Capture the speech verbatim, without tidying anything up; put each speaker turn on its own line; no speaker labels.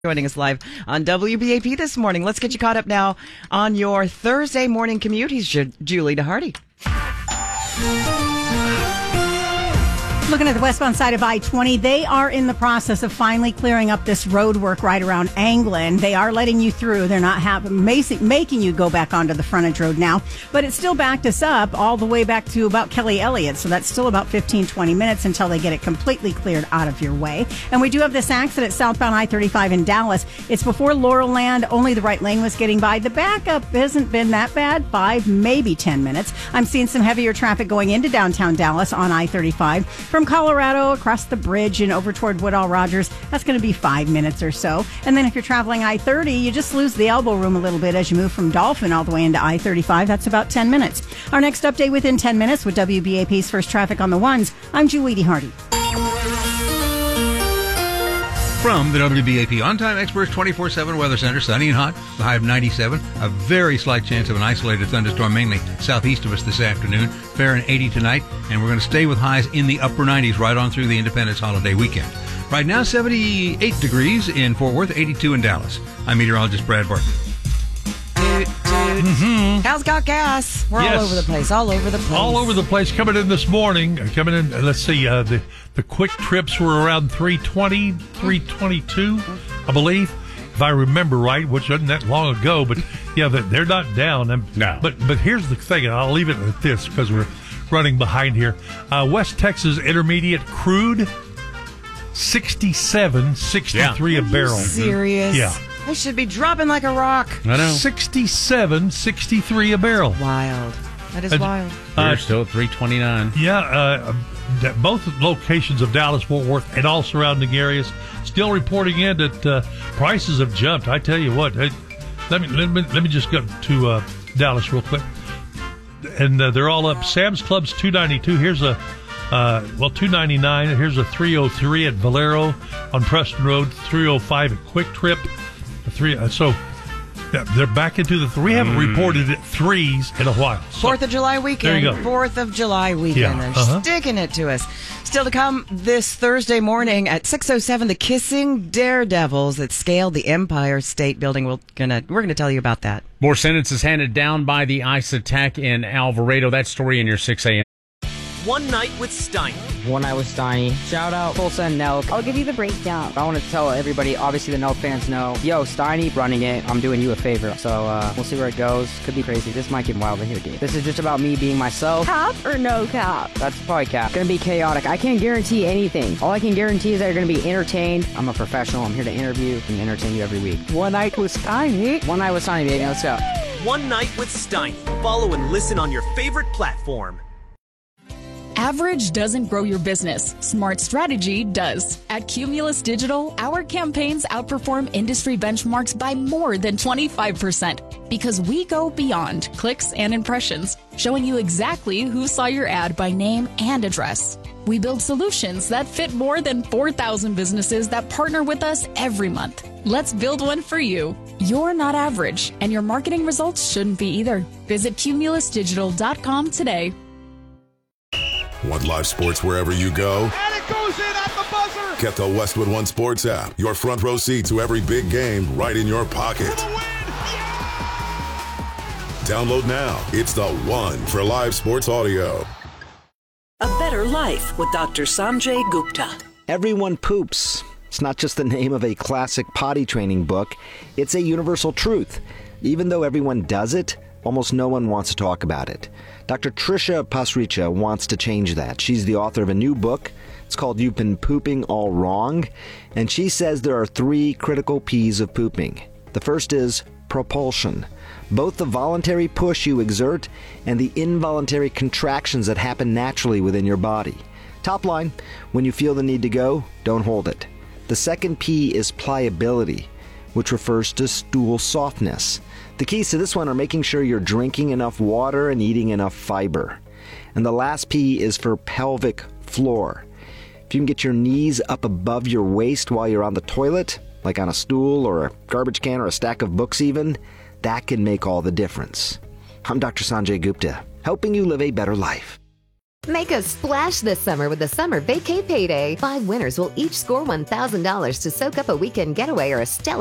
Joining us live on W B A P this morning. Let's get you caught up now on your Thursday morning commute. He's Ju- Julie DeHardy.
Looking at the westbound side of I twenty, they are in the process of finally clearing up this road work right around Anglin. They are letting you through. They're not have, making you go back onto the frontage road now, but it still backed us up all the way back to about Kelly Elliott. So that's still about fifteen, twenty minutes until they get it completely cleared out of your way. And we do have this accident southbound I thirty-five in Dallas. It's before Laurel Land. Only the right lane was getting by. The backup hasn't been that bad. Five, maybe ten minutes. I'm seeing some heavier traffic going into downtown Dallas on I thirty-five. From Colorado across the bridge and over toward Woodall Rogers, that's going to be five minutes or so. And then if you're traveling I thirty, you just lose the elbow room a little bit as you move from Dolphin all the way into I thirty-five. That's about ten minutes. Our next update within ten minutes with W B A P's First Traffic on the Ones. I'm Julie DeHardy.
From the W B A P On-Time Experts twenty-four seven Weather Center, sunny and hot, the high of ninety-seven. A very slight chance of an isolated thunderstorm, mainly southeast of us this afternoon. Fair and eighty tonight, and we're going to stay with highs in the upper nineties right on through the Independence holiday weekend. Right now, seventy-eight degrees in Fort Worth, eighty-two in Dallas. I'm meteorologist Brad Barton.
Dude, dude. Mm-hmm. How's got gas? We're
Yes.
all over the place, all over the place.
All over the place. Coming in this morning, uh, coming in, uh, let's see, uh, the, the quick trips were around three twenty, three twenty-two, I believe, if I remember right, which wasn't that long ago, but yeah, they're, they're not down. Um,
No.
But, but here's the thing, and I'll leave it at this because we're running behind here. Uh, West Texas Intermediate crude, sixty-seven sixty-three a barrel.
Serious?
Yeah.
I should be dropping like a rock.
I know.
sixty-seven sixty-three a barrel.
Wild. That is
Uh,
wild.
We're still at three twenty-nine.
Yeah, uh, that both locations of Dallas, Fort Worth, and all surrounding areas still reporting in that uh, prices have jumped. I tell you what, hey, let me let me let me just go to uh, Dallas real quick, and uh, they're all up. Sam's Club's two ninety-two. Here's a uh, well two ninety-nine. Here's a three oh three at Valero on Preston Road. three oh five at Quick Trip. A three. Uh, so. Yeah, they're back into the three. We haven't
Mm.
reported it threes in a while. So,
Fourth of July weekend.
There you go.
Fourth of July weekend.
Yeah,
They're
uh-huh.
sticking it to us. Still to come this Thursday morning at six oh seven, the Kissing Daredevils that scaled the Empire State Building. We're gonna we're gonna tell you about that.
More sentences handed down by the ICE attack in Alvarado. That story in your six a.m.
One Night with Steiny.
One Night with Steiny. Shout out Tulsa and Nelk.
I'll give you the breakdown.
I want to tell everybody, obviously the Nelk fans know, yo, Steiny running it. I'm doing you a favor. So uh, we'll see where it goes. Could be crazy. This might get wild in here, dude. This is just about me being myself.
Cap or no cap?
That's probably cap. Gonna be chaotic. I can't guarantee anything. All I can guarantee is that you're gonna be entertained. I'm a professional. I'm here to interview and entertain you every week.
One Night with Steiny.
One Night with Steiny, baby. Let's go.
One Night with Steiny. Follow and listen on your favorite platform.
Average doesn't grow your business. Smart strategy does. At Cumulus Digital, our campaigns outperform industry benchmarks by more than twenty-five percent because we go beyond clicks and impressions, showing you exactly who saw your ad by name and address. We build solutions that fit more than four thousand businesses that partner with us every month. Let's build one for you. You're not average, and your marketing results shouldn't be either. Visit cumulus digital dot com today.
Want live sports wherever you go?
And it goes in at the buzzer!
Get the Westwood One Sports app. Your front row seat to every big game right in your pocket.
For the win! Yeah!
Download now. It's the one for live sports audio.
A Better Life with Doctor Sanjay Gupta.
Everyone poops. It's not just the name of a classic potty training book. It's a universal truth. Even though everyone does it, almost no one wants to talk about it. Doctor Trisha Pasricha wants to change that. She's the author of a new book. It's called You've Been Pooping All Wrong. And she says there are three critical P's of pooping. The first is propulsion. Both the voluntary push you exert and the involuntary contractions that happen naturally within your body. Top line, when you feel the need to go, don't hold it. The second P is pliability, which refers to stool softness. The keys to this one are making sure you're drinking enough water and eating enough fiber. And the last P is for pelvic floor. If you can get your knees up above your waist while you're on the toilet, like on a stool or a garbage can or a stack of books even, that can make all the difference. I'm Doctor Sanjay Gupta, helping you live a better life.
Make a splash this summer with the Summer Vacay Payday. Five winners will each score one thousand dollars to soak up a weekend getaway or a stellar